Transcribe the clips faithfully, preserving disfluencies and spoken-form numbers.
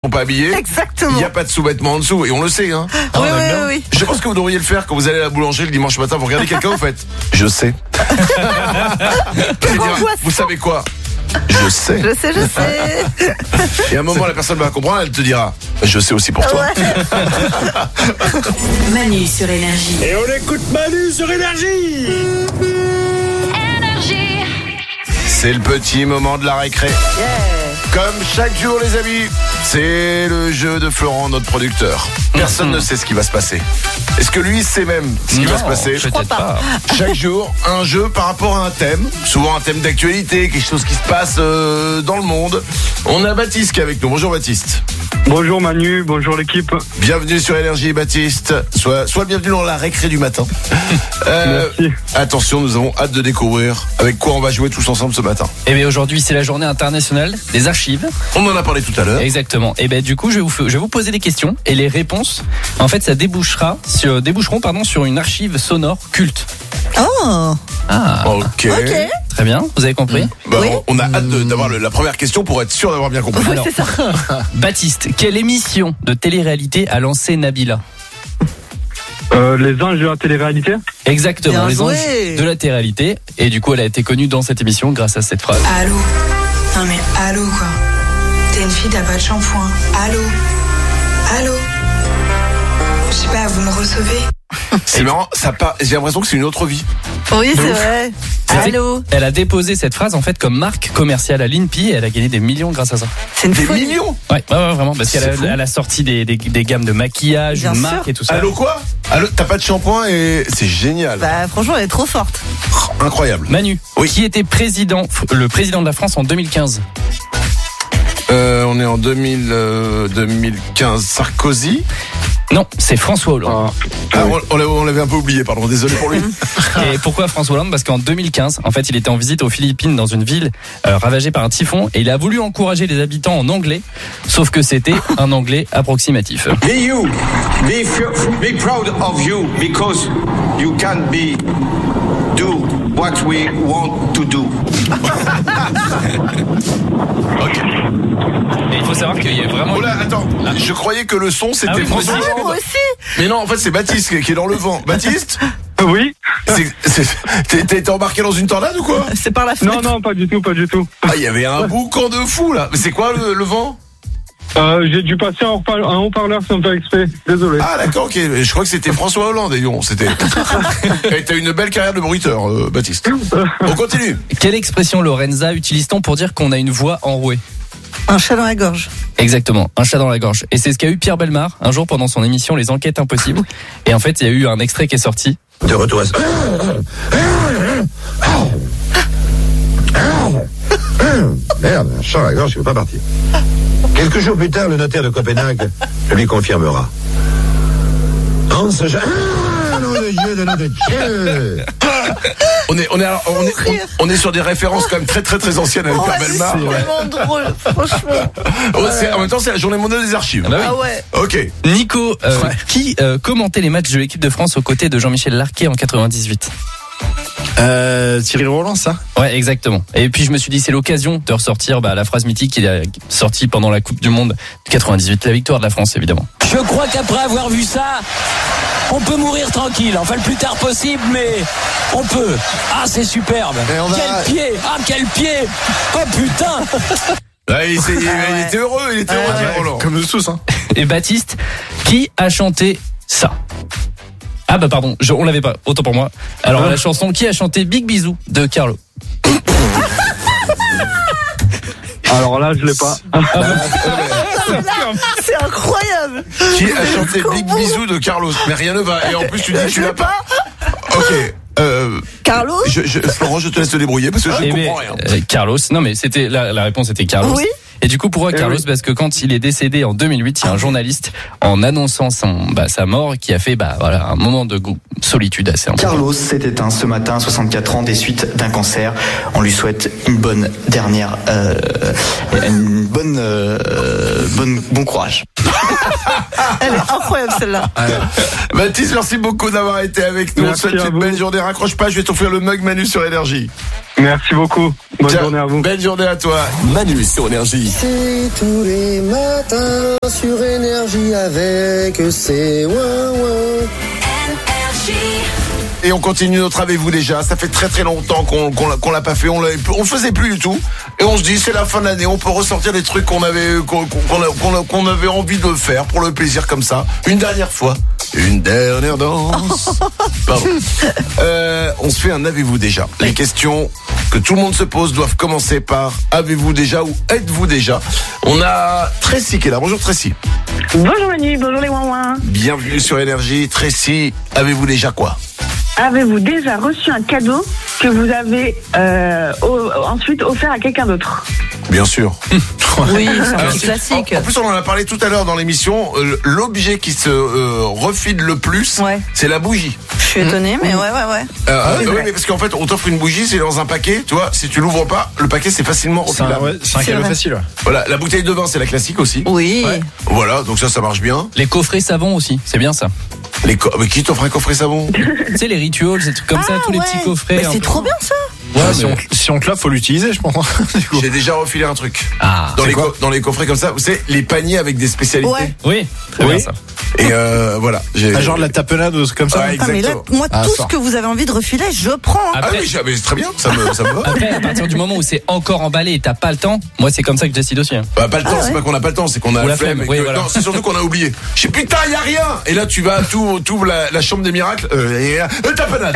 sont pas habillés. Exactement. Il n'y a pas de sous-vêtements en dessous et on le sait, hein. Oui, oui, oui, oui. Je pense que vous devriez le faire quand vous allez à la boulangerie le dimanche matin. Vous regardez quelqu'un, vous faites. Je sais. Dira, vous savez quoi? Je sais. Je sais, je sais. Et à un moment, la personne va comprendre, elle te dira je sais aussi pour toi. Ouais. Manu sur Énergie. Et on écoute Manu sur Énergie. Énergie. C'est le petit moment de la récré. Yeah. Comme chaque jour, les amis, c'est le jeu de Florent, notre producteur. Personne mmh. ne sait ce qui va se passer. Est-ce que lui sait même ce qui non, va se passer? Je crois pas. Chaque jour, un jeu par rapport à un thème. Souvent un thème d'actualité, quelque chose qui se passe euh, dans le monde. On a Baptiste qui est avec nous. Bonjour Baptiste. Bonjour Manu, bonjour l'équipe. Bienvenue sur Énergie Baptiste. Sois, sois le bienvenu dans la récré du matin. Euh, Merci. Attention, nous avons hâte de découvrir avec quoi on va jouer tous ensemble ce matin. Et bien aujourd'hui, c'est la journée internationale des archives. On en a parlé tout à l'heure. Exactement. Et ben du coup, je vais vous je vais vous poser des questions et les réponses, en fait, ça débouchera sur déboucheront pardon sur une archive sonore culte. Oh. Ah. Ok. Ok. Très bien. Vous avez compris? Bah, Oui. on a hâte de- d'avoir le- la première question pour être sûr d'avoir bien compris. Oui, Alors. c'est ça. Baptiste, quelle émission de télé-réalité a lancé Nabila? Euh, les anges de la télé-réalité. Exactement, Bien les joué. anges de la télé-réalité. Et du coup, elle a été connue dans cette émission grâce à cette phrase. Allô? Non mais allô quoi? T'es une fille, t'as pas de shampoing. Allô? Allô? Je sais pas, vous me recevez? C'est marrant, ça part, j'ai l'impression que c'est une autre vie. Oui, c'est ouf. vrai. C'était- Allô. Elle a déposé cette phrase en fait comme marque commerciale à l'I N P I et elle a gagné des millions grâce à ça. C'est une Des folie. millions. Ouais, ouais, ouais, vraiment, parce C'est qu'elle fou. a, elle a sorti des, des, des gammes de maquillage, Bien une sûr. marque et tout ça. Allô quoi? Allô, t'as pas de shampoing et c'est génial. Bah, franchement, elle est trop forte. Incroyable. Manu, Oui. qui était président, le président de la France en deux mille quinze? Euh, on est en deux mille, euh, deux mille quinze. Sarkozy. Non, c'est François Hollande. Ah, Ah, on, on l'avait- on l'avait un peu oublié, pardon. Désolé pour lui. Et pourquoi François Hollande? Parce qu'en deux mille quinze, en fait, il était en visite aux Philippines dans une ville euh, ravagée par un typhon et il a voulu encourager les habitants en anglais, sauf que c'était un anglais approximatif. Be you. Be, f- be proud of you because you can be do what we want to do. Ok. Et il faut savoir qu'il y a vraiment... Oh là, attends. Je croyais que le son c'était Ah oui, moi François aussi. Ah, Hollande. moi aussi. Mais non, en fait, c'est Baptiste qui est- qui est dans le vent. Baptiste, oui. c'est- c'est- t'es- t'as été embarqué dans une tornade ou quoi? C'est par la fenêtre. Non, non, pas du tout, pas du tout. Ah, il y avait un boucan de fou là. Mais c'est quoi le, le vent? Euh, j'ai dû passer un haut-parleur, un haut-parleur sans faire exprès. Désolé. Ah d'accord, ok. Je crois que c'était François Hollande. Et on, c'était. Et t'as une belle carrière de bruiteur, euh, Baptiste. On continue. Quelle expression, Lorenza, utilise-t-on pour dire qu'on a une voix enrouée? Un chat dans la gorge. Exactement, un chat dans la gorge. Et c'est ce qu'a eu Pierre Bellemare un jour pendant son émission Les Enquêtes Impossibles. Et en fait, il y a eu un extrait qui est sorti. De retour à ça. Merde, un chat à la gorge, je peux pas partir. Quelques jours plus tard, le notaire de Copenhague lui confirmera. Hans Jean... Ah, nom de Dieu, de nom de Dieu. On est, on est, alors, on est, on, on est sur des références quand même très très très anciennes avec Oh, Pierre ouais, Bellemare. c'est vraiment drôle, franchement. Oh, c'est- en même temps, c'est la journée mondiale des archives. Ah bah oui. Ah ouais. Ok. Nico, euh, Ouais. qui euh, commentait les matchs de l'équipe de France aux côtés de Jean-Michel Larquet en quatre-vingt-dix-huit? Euh, Thierry Roland, ça? Ouais, exactement. Et puis je me suis dit, c'est l'occasion de ressortir bah, la phrase mythique qui est sortie pendant la Coupe du Monde quatre-vingt-dix-huit, la victoire de la France évidemment. Je crois qu'après avoir vu ça, on peut mourir tranquille. Enfin, le plus tard possible, mais on peut. Ah, c'est superbe. Et on va- Quel pied. Ah, quel pied. Oh, putain. Ah, il, s'est- il- il était heureux, il était heureux, Thierry Roland. Comme nous tous, hein. Et Baptiste, qui a chanté ça? Ah bah pardon, je, on l'avait pas, autant pour moi. Alors la chanson, qui a chanté Big Bisou de Carlo? Alors là, je l'ai pas. Non, mais là, c'est incroyable. Qui a chanté Jusqu'au Big bout. Bisou de Carlos? Mais rien ne va. Et en plus, tu dis que tu Je l'as sais pas. pas. Ok. Euh, Carlo. je, je, Florent, je te laisse te débrouiller parce que je Eh ne ben, comprends rien. euh, Carlos, non mais c'était la, la réponse était Carlos. Oui. Et du coup, pourquoi Eh Carlos? oui. Parce que quand il est décédé en deux mille huit, il y a un journaliste, en annonçant son, bah, sa mort, qui a fait bah, voilà, un moment de go- solitude assez important. Carlos s'est éteint ce matin à soixante-quatre ans des suites d'un cancer. On lui souhaite une bonne dernière, euh, une bonne, euh, bonne, bon courage. Elle est incroyable celle-là. Baptiste, merci beaucoup d'avoir été avec nous. Merci On te souhaite à une vous. belle journée. Raccroche pas, je vais t'offrir le mug Manu sur Énergie. Merci beaucoup. Bonne Tiens, journée à vous. Belle journée à toi. Manu sur Énergie. C'est tous les matins sur Énergie avec ses ouin ouin. Et on continue notre Avez-vous déjà. Ça fait très très longtemps qu'on qu'on l'a, qu'on l'a pas fait. On, l'a, on le faisait plus du tout. Et on se dit c'est la fin de l'année. On peut ressortir des trucs qu'on avait qu'on, qu'on, a- qu'on a- qu'on avait envie de faire pour le plaisir comme ça. Une dernière fois. Une dernière danse. Pardon. Euh, on se fait un Avez-vous déjà. Les questions que tout le monde se pose doivent commencer par Avez-vous déjà ou êtes-vous déjà. On a Tracy qui est là. Bonjour Tracy. Bonjour Manu, bonjour les ouin-ouin. Bienvenue sur Énergie. Tracy, avez-vous déjà quoi? Avez-vous déjà reçu un cadeau que vous avez euh, au- ensuite offert à quelqu'un d'autre? Bien sûr. Oui, c'est un Alors, petit c'est- classique. En, en plus, on en a parlé tout à l'heure dans l'émission. euh, L'objet qui se euh, refile le plus, Ouais. c'est la bougie. Je suis étonnée, mais ouais, ouais, ouais. Euh, oui, mais parce qu'en fait, on t'offre une bougie, c'est dans un paquet. Tu vois, si tu l'ouvres pas, le paquet c'est facilement C'est un, refilable. ouais, c'est un C'est cadeau vrai. facile. Ouais. Voilà, la bouteille de vin, c'est la classique aussi. Oui. Ouais. Voilà, donc ça, ça marche bien. Les coffrets savon aussi, c'est bien ça. Les co- mais qui t'offre un coffret savon? Tu sais, les rituals, ces trucs comme ça, Ah, tous les ouais. petits coffrets. Mais un c'est peu. trop bien ça. Ouais, Ah, si, mais- on, si on te l'a, faut l'utiliser, je pense. Du coup. J'ai déjà refilé un truc. Ah, Dans c'est les, quoi co- dans les coffrets comme ça, vous savez, les paniers avec des spécialités. Ouais. oui, très Oui. bien ça. Et euh, voilà. J'ai... Ah, genre de la tapenade ou comme ça. Ouais, Putain, mais là, exactement. moi, Ah, tout ça. ce que vous avez envie de refiler, je prends. Ah Après, oui, j'ai- mais c'est très bien, ça me, ça me va. après, à partir du moment où c'est encore emballé et t'as pas le temps, moi c'est comme ça que je décide aussi. hein. Bah, pas le temps, Ah c'est ouais. pas qu'on a pas le temps, c'est qu'on a Ou la la flemme. flemme, et oui, que- voilà. Non, c'est surtout qu'on a oublié. Je sais putain, y a rien. Et là, tu vas, tu ouvres la, la chambre des miracles, euh, et là, euh, tapenade.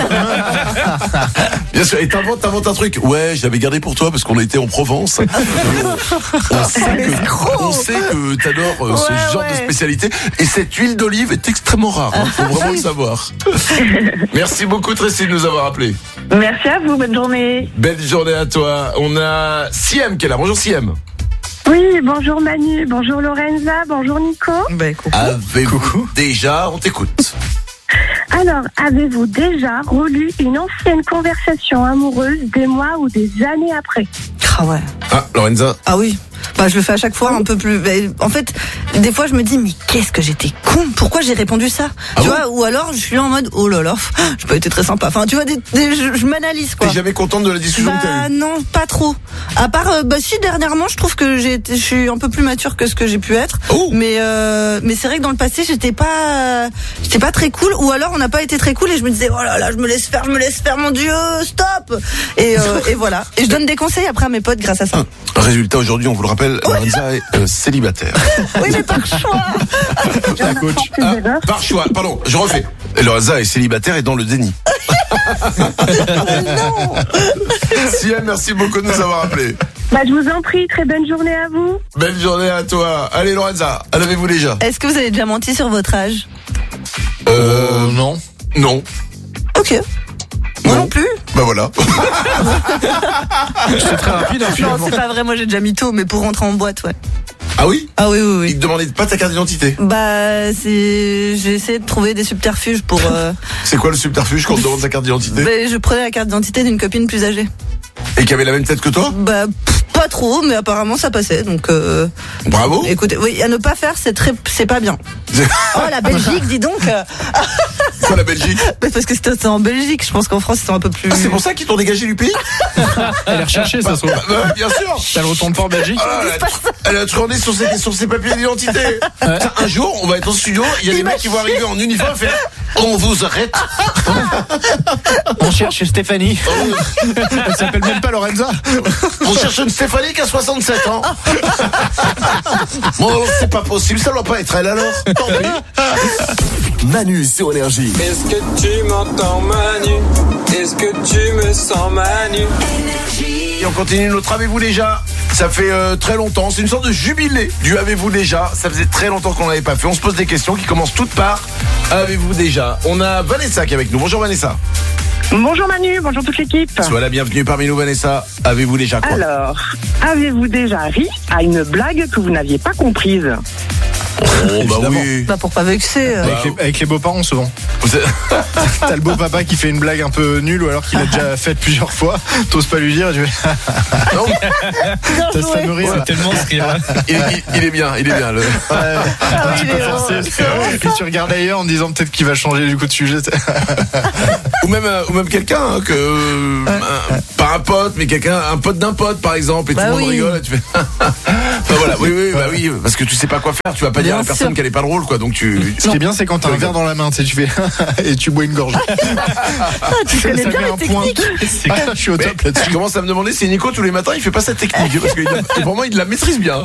Bien sûr, et t'inventes, t'inventes un truc. Ouais, je l'avais gardé pour toi parce qu'on était en Provence. on, on sait que, on sait que t'adores euh, ce Ouais, genre de ouais. spécialité. Et cette huile d'olive est extrêmement rare. Hein, faut vraiment le savoir. Merci beaucoup, Tracy, de nous avoir appelés. Merci à vous, bonne journée. Belle journée à toi. On a Siem qui est là. Bonjour Siem. Oui, bonjour Manu, bonjour Lorenza, bonjour Nico. Ben, coucou. Avez-vous déjà, on t'écoute. Alors, avez-vous déjà relu une ancienne conversation amoureuse des mois ou des années après? Ah ouais. Ah, Lorenza. Ah oui. Bah, je le fais à chaque fois un peu plus. bah, En fait, des fois, je me dis, mais qu'est-ce que j'étais con. Pourquoi j'ai répondu ça? Ah Tu bon vois, ou alors, je suis là en mode, oh là là, j'ai pas été très sympa. Enfin, tu vois, des, des- je, je m'analyse, quoi. T'es jamais contente de la discussion que t'as Bah eue? non, pas trop. À part, euh, bah si dernièrement, je trouve que j'ai, été- je suis un peu plus mature que ce que j'ai pu être. Oh. Mais euh, mais c'est vrai que dans le passé, j'étais pas, j'étais pas très cool. Ou alors, on n'a pas été très cool et je me disais, oh là là, je me laisse faire, je me laisse faire, mon Dieu, stop. Et euh, et voilà. Et je donne des conseils après à mes potes grâce à ça. Résultat, aujourd'hui, on vous le rappelle, Lorenza est euh, célibataire. Oui, mais par choix. La coach. Ah, par choix, pardon, je refais. Et Lorenza est célibataire et dans le déni. Non. Siem, merci beaucoup de nous avoir appelés. Bah, je vous en prie, très bonne journée à vous. Belle journée à toi. Allez Lorenza, en avez-vous déjà? Est-ce que vous avez déjà menti sur votre âge? Euh, non. Non. Ok. Moi non plus. Bah voilà. C'est très rapide, hein, Non, finalement. c'est pas vrai. Moi, j'ai déjà mytho, mais pour rentrer en boîte, ouais. Ah oui? Ah oui, oui, oui. Il te demandait pas ta carte d'identité. Bah, c'est, j'ai essayé de trouver des subterfuges pour. Euh... C'est quoi le subterfuge quand on te demande ta carte d'identité? bah, je prenais la carte d'identité d'une copine plus âgée. Et qui avait la même tête que toi? Bah, pff, pas trop, mais apparemment ça passait. Donc, euh... Bravo. écoutez, oui, à ne pas faire, c'est très, c'est pas bien. Oh, la Belgique, dis donc. euh, Quoi la Belgique? mais parce que c'était c'était en Belgique. Je pense qu'en France, c'est un peu plus. Ah, c'est pour ça qu'ils t'ont dégagé du pays? Elle est recherchée, ça se trouve. Bah, bah, bien sûr. T'as le retourne pas en Belgique. Ah, elle, a, elle a tourné sur ses, sur ses papiers d'identité. Putain, un jour, on va être en studio, il y a des mecs qui vont arriver en uniforme et faire on vous arrête. On cherche Stéphanie. Elle s'appelle même pas Lorenza. On cherche une Stéphanie qui a soixante-sept ans. Bon, c'est pas possible, ça doit pas être elle alors. Tant pis. Manu sur Énergie. Est-ce que tu m'entends, Manu? Est-ce que tu me sens, Manu? Et on continue notre Avez-vous déjà? Ça fait euh, très longtemps, c'est une sorte de jubilé du Avez-vous déjà? Ça faisait très longtemps qu'on n'avait pas fait. On se pose des questions qui commencent toutes par Avez-vous déjà? On a Vanessa qui est avec nous. Bonjour Vanessa. Bonjour Manu, bonjour toute l'équipe. Sois la bienvenue parmi nous Vanessa. Avez-vous déjà quoi? Alors, avez-vous déjà ri à une blague que vous n'aviez pas comprise? Oh, bah oui. Bah, pour pas vexer. euh. Avec, les, avec les beaux-parents souvent. T'as le beau papa qui fait une blague un peu nulle ou alors qu'il a déjà fait plusieurs fois. T'oses pas lui dire et tu fais. Non. T'as ça me rire. C'est tellement ce rire. Il, il, il est bien, il est bien. Le... Ouais. Ah, tu il peux est faire drôle, ça, c'est drôle, et tu regardes ailleurs en disant peut-être qu'il va changer du coup de sujet. ou même, euh, ou même quelqu'un hein, que euh, un, pas un pote, mais quelqu'un, un pote d'un pote par exemple, et Bah tout le monde oui. rigole. Et tu fais. Bah voilà, oui, oui, bah oui, parce que tu sais pas quoi faire. Tu vas pas Bien dire à la personne sûr. qu'elle est pas drôle, quoi. Donc tu. Ce qui est bien, c'est quand t'as un verre dans la main, tu sais, tu fais et tu bois une gorgée. Ah, tu Ça connais met bien un les point. techniques. Ah, je suis au Mais top là-dessus. je commence à me demander si Nico tous les matins il fait pas cette technique parce que il a- et pour moi il la maîtrise bien.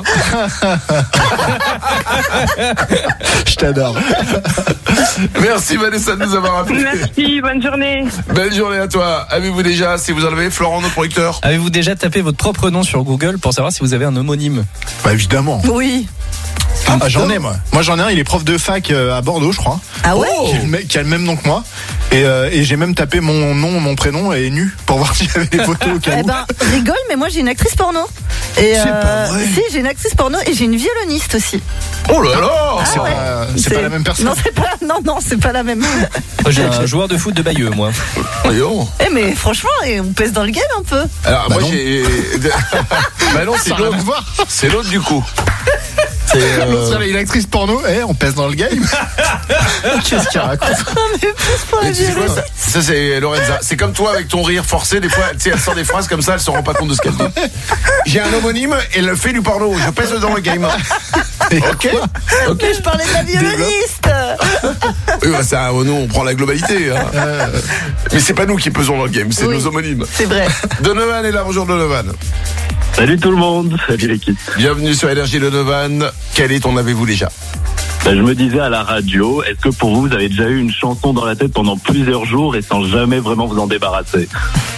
Je t'adore. Merci Vanessa de nous avoir appelé. Merci, bonne journée. Belle journée à toi. Avez-vous déjà, si vous en avez, Florent, notre producteur? Avez-vous déjà tapé votre propre nom sur Google pour savoir si vous avez un homonyme? Bah évidemment. Oui. Ah, j'en ai moi. Moi j'en ai un, il est prof de fac euh, à Bordeaux, je crois. Ah ouais. Qui, a le, me- qui a le même nom que moi. Et, euh, et j'ai même tapé mon nom, mon prénom et nu pour voir s'il y avait des photos au cas Eh où. ben, rigole, mais moi j'ai une actrice porno. Et C'est pas vrai. Si, j'ai une actrice porno et j'ai une violoniste aussi. Oh là là. c'est Ah ouais. pas, c'est pas la même personne. Non, c'est pas, non, non, c'est pas la même. Moi, j'ai un joueur de foot de Bayeux, moi. Voyons. Eh, mais franchement, et on pèse dans le game un peu. Alors Bah moi non. j'ai. Bah non, c'est Ça a rien à l'autre. voir. C'est l'autre du coup. C'est. euh, L'autre, elle est une actrice porno, eh, on pèse dans le game. Qu'est-ce qu'il raconte? Non, mais plus pour la mais tu sais quoi, violoniste. ça, ça, c'est Lorenza. C'est comme toi avec ton rire forcé. Des fois, tu sais, elle sort des phrases comme ça, elle se rend pas compte de ce qu'elle dit. J'ai un homonyme et elle fait du porno. Je pèse dans le game. Ok. Ok. Mais je parlais de la violoniste. Oui, bah ça, nous on prend la globalité. Hein. Mais c'est pas nous qui pesons dans le game, c'est Oui. nos homonymes. C'est vrai. Donovan est là, bonjour Donovan. Salut tout le monde, salut l'équipe. Bienvenue sur Énergie Donovan. Quel est ton avez-vous déjà? Ben, je me disais à la radio, est-ce que pour vous, vous avez déjà eu une chanson dans la tête pendant plusieurs jours et sans jamais vraiment vous en débarrasser?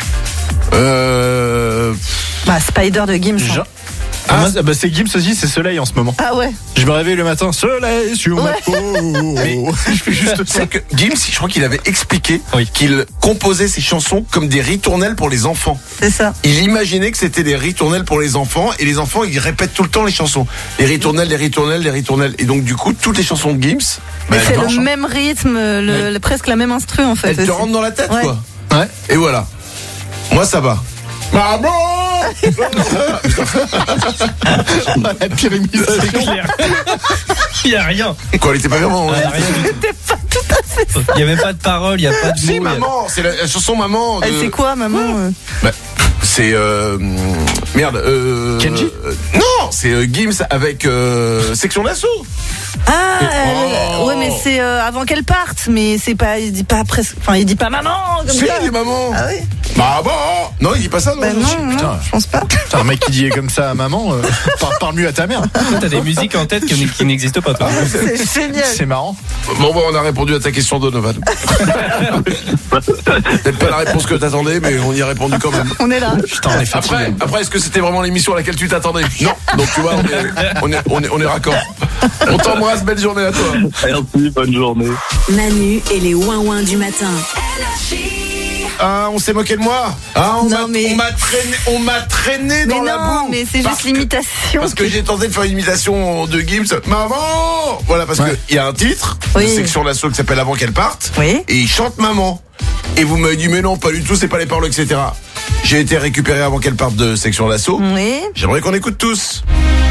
Euh. Bah, Spider de Gims. Jean- Ah, moi, bah, c'est Gims aussi, c'est Soleil en ce moment. Ah ouais. Je me réveille le matin, Soleil sur ma Ouais. peau. Je fais juste ça. C'est que Gims, je crois qu'il avait expliqué Oui. qu'il composait ses chansons comme des ritournelles pour les enfants. C'est ça. Il imaginait que c'était des ritournelles pour les enfants et les enfants ils répètent tout le temps les chansons. Les ritournelles, les ritournelles, les ritournelles. Et donc du coup toutes les chansons de Gims, bah, Mais elles c'est marchent, le hein. même rythme, le, le- presque la même instru en fait. Elles te aussi. rentrent dans la tête Ouais. quoi. Ouais. Et voilà. Moi ça va. Ah bon. La pire imitation. Il y a rien. Quoi, elle était pas vraiment. Il y a hein. rien du tout. C'était pas tout à fait ça. Il y a même pas de parole, il y a pas de Si mots. il y a- maman, c'est la, la chanson maman. De... Eh, c'est quoi, maman euh Bah, c'est euh, merde. Euh, Kenji euh, Non, c'est euh, Gims avec euh, Section d'Assaut. Ah, Oh. euh, ouais, mais c'est euh, avant qu'elle parte, mais c'est pas, il dit pas presque, enfin, il dit pas maman comme Si, ça. il dit maman. Ah oui. Bah bon. Non, il dit pas ça. Non. Bah non, Putain. non, je pense pas. Putain, un mec qui dit comme ça à maman, euh, parle, parle mieux à ta mère. Toi, t'as des musiques en tête qui, qui n'existent pas, toi. C'est génial. C'est marrant. Bon, bon, on a répondu à ta question, Donovan. Peut-être pas la réponse que t'attendais, mais on y a répondu quand même. On est là. Putain, on est fatigué. Après, après, est-ce que c'était vraiment l'émission à laquelle tu t'attendais? Non. Donc tu vois, on est, on est, on est, on est raccord. On t'embrasse, belle journée à toi. Merci, bonne journée. Manu et les ouin-ouin du matin. Ah, on s'est moqué de moi. Ah, on Non, m'a mais- on m'a traîné, on m'a traîné Mais dans la non, boue. mais c'est Parce juste que- l'imitation. Parce que j'ai tenté de faire une imitation de Gims. Maman. Voilà, parce Ouais. que il y a un titre de Oui. Section d'Assaut qui s'appelle Avant qu'elle parte. Oui. Et il chante maman. Et vous m'avez dit mais non, pas du tout, c'est pas les paroles, et cetera. J'ai été récupéré avant qu'elle parte de Section d'Assaut. Oui. J'aimerais qu'on écoute tous.